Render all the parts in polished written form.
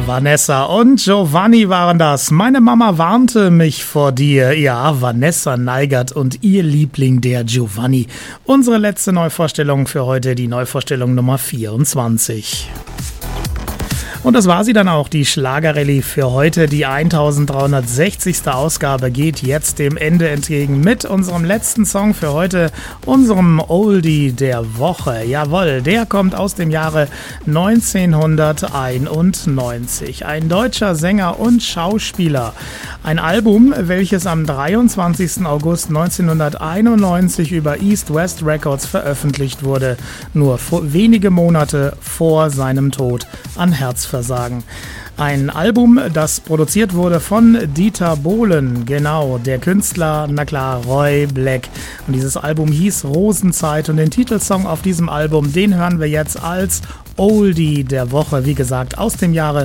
Vanessa und Giovanni waren das. Meine Mama warnte mich vor dir. Ja, Vanessa Neigert und ihr Liebling, der Giovanni. Unsere letzte Neuvorstellung für heute, die Neuvorstellung Nummer 24. Und das war sie dann auch, die Schlagerrallye für heute. Die 1360. Ausgabe geht jetzt dem Ende entgegen mit unserem letzten Song für heute, unserem Oldie der Woche. Jawohl, der kommt aus dem Jahre 1991. Ein deutscher Sänger und Schauspieler. Ein Album, welches am 23. August 1991 über East West Records veröffentlicht wurde, nur wenige Monate vor seinem Tod an Herzversagen. Ein Album, das produziert wurde von Dieter Bohlen, genau, der Künstler, na klar, Roy Black. Und dieses Album hieß Rosenzeit und den Titelsong auf diesem Album, den hören wir jetzt als Oldie der Woche, wie gesagt, aus dem Jahre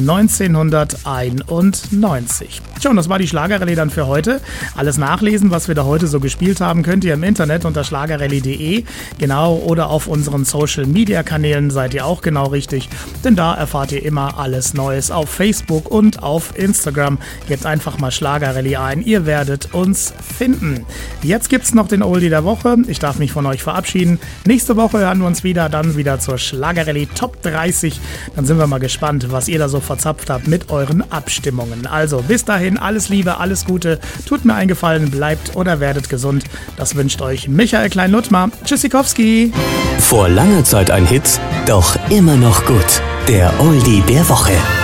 1991. Schon, das war die Schlagerrallye dann für heute. Alles nachlesen, was wir da heute so gespielt haben, könnt ihr im Internet unter schlagerrallye.de, genau, oder auf unseren Social-Media-Kanälen seid ihr auch genau richtig, denn da erfahrt ihr immer alles Neues auf Facebook und auf Instagram. Gebt einfach mal Schlagerrallye ein, ihr werdet uns finden. Jetzt gibt's noch den Oldie der Woche. Ich darf mich von euch verabschieden. Nächste Woche hören wir uns dann wieder zur Schlagerrallye Top 30. Dann sind wir mal gespannt, was ihr da so verzapft habt mit euren Abstimmungen. Also bis dahin, alles Liebe, alles Gute. Tut mir einen Gefallen, bleibt oder werdet gesund. Das wünscht euch Michael Klein-Luttmer. Tschüssikowski. Vor langer Zeit ein Hit, doch immer noch gut. Der Oldie der Woche.